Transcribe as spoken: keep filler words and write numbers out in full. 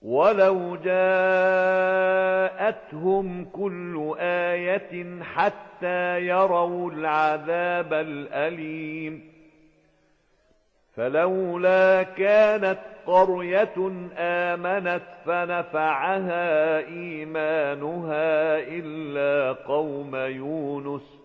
ولو جاءتهم كل آية حتى يروا العذاب الأليم فلولا كانت قرية آمنت فنفعها إيمانها إلا قوم يونس